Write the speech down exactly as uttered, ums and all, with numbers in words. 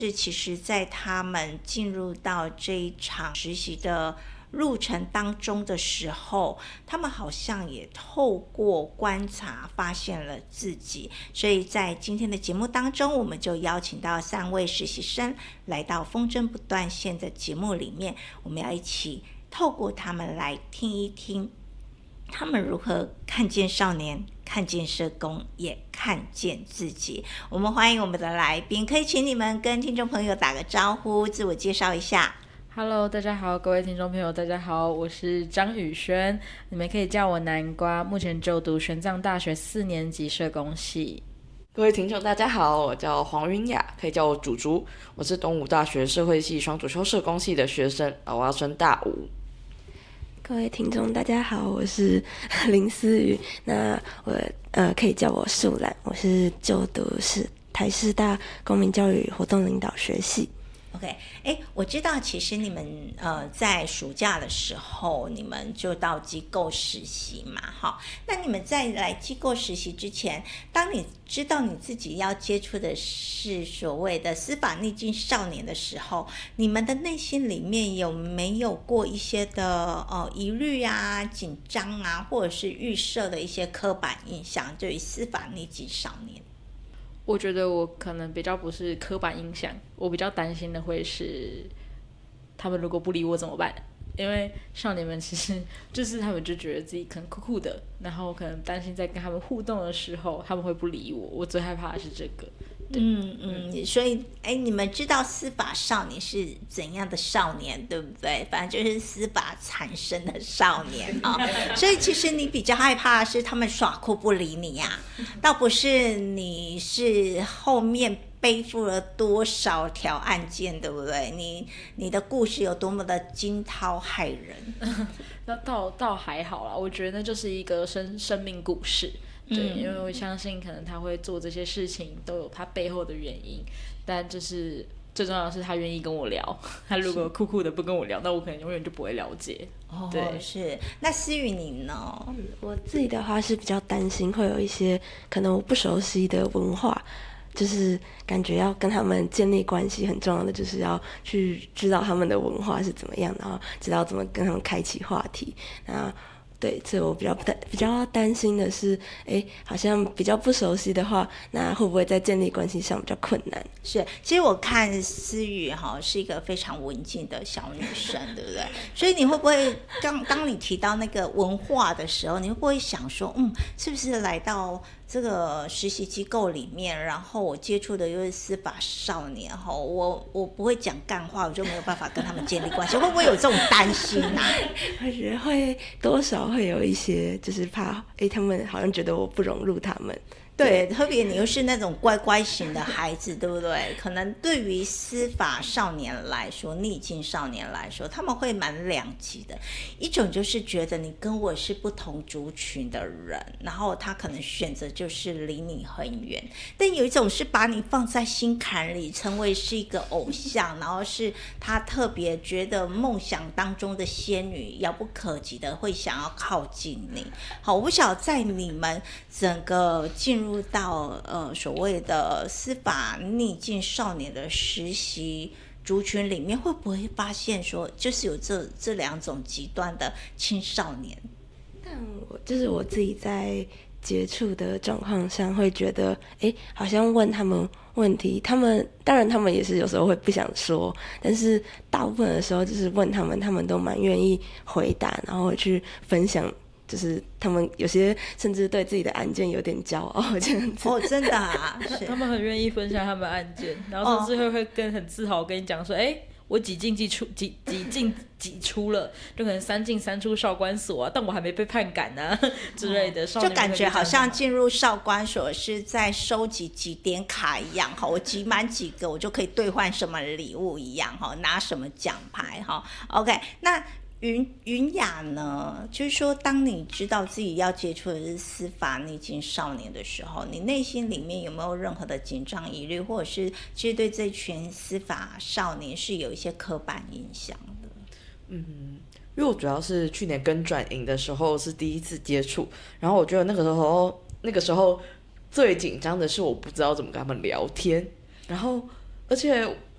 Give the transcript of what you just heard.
是其实在他们进入到这一场实习的路程当中的时候，他们好像也透过观察发现了自己，所以在今天的节目当中，我们就邀请到三位实习生来到风筝不断线的节目里面，我们要一起透过他们来听一听他们如何看见少年，看见社工，也看见自己。我们欢迎我们的来宾，可以请你们跟听众朋友打个招呼，自我介绍一下。 Hello， 大家好，各位听众朋友，大家好，我是张宇轩，你们可以叫我南瓜，目前就读玄奘大学四年级社工系。 各位听众大家好，我叫黄云雅，可以叫我竹竹，我是东吴大学社会系双主修社工系的学生，我要升大五。 各位听众大家好，我是林思雨，那我呃可以叫我树兰，我是就读是台师大公民教育活动领导学系。 OK， 哎，我知道其实你们呃在暑假的时候，你们就到机构实习嘛，哈。那你们在来机构实习之前，当你知道你自己要接触的是所谓的司法逆境少年的时候，你们的内心里面有没有过一些的呃疑虑啊、紧张啊，或者是预设的一些刻板印象，对于司法逆境少年？ 我觉得我可能比较不是刻板印象，我比较担心的会是他们如果不理我怎么办？因为少年们其实就是他们就觉得自己可能酷酷的，然后可能担心在跟他们互动的时候他们会不理我，我最害怕的是这个。 嗯嗯，所以哎，你们知道司法少年是怎样的少年，对不对？反正就是司法产生的少年啊、哦。所以其实你比较害怕的是他们耍酷不理你呀、啊，倒不是你是后面背负了多少条案件，对不对？你你的故事有多么的惊涛骇人？ 那倒倒还好啦，我觉得那就是一个生生命故事。对，因为我相信可能他会做这些事情都有他背后的原因，但就是最重要的是他愿意跟我聊。他如果酷酷的不跟我聊，那我可能永远就不会了解。 哦， 对， 是。那思雨你呢？ 嗯，我自己的话是比较担心会有一些可能我不熟悉的文化，就是感觉要跟他们建立关系很重要的就是要去知道他们的文化是怎么样，然后知道怎么跟他们开启话题。那对，所以我比较比较担心的是，哎，好像比较不熟悉的话，那会不会在建立关系上比较困难？ 是，其实我看思雨哈是一个非常文静的小女生，对不对？所以你会不会当当你提到那个文化的时候，你会不会想说，嗯，是不是来到这个实习机构里面，然后我接触的又是司法少年哈，我我不会讲干话，我就没有办法跟他们建立关系，会不会有这种担心啊？ 我觉得会多少会有一些，就是怕，哎，他们好像觉得我不融入他们。 对，特别你又是那种乖乖型的孩子，对不对？可能对于司法少年来说，逆境少年来说，他们会蛮两极的。一种就是觉得你跟我是不同族群的人，然后他可能选择就是离你很远。但有一种是把你放在心坎里，成为是一个偶像，然后是他特别觉得梦想当中的仙女，遥不可及的，会想要靠近你。好，我不晓得在你们整个进入入到呃所谓的司法逆境少年的实习族群里面，会不会发现说，就是有这这两种极端的青少年？ 但我就是我自己在接触的状况上，会觉得，哎，好像问他们问题，他们当然他们也是有时候会不想说，但是大部分的时候就是问他们，他们都蛮愿意回答，然后去分享。就是他们有些甚至对自己的案件有点骄傲这样子。 哦，真的啊，是他们很愿意分享他们案件，然后甚至会会跟很自豪跟你讲说，哎、欸，我几进几出，几几进几出了，就可能三进三出少管所啊，但我还没被判赶啊之类的。 就感觉好像进入少管所是在收集几点卡一样哈，我集满几个我就可以兑换什么礼物一样哈，拿什么奖牌哈。OK， 那。云云雅呢，就是说当你知道自己要接触的是司法逆境少年的时候，你内心里面有没有任何的紧张疑虑，或者是其实对这群司法少年是有一些刻板印象的？ 嗯，因为我主要是去年跟转营的时候是第一次接触，然后我觉得那个时候那个时候最紧张的是我不知道怎么跟他们聊天，然后而且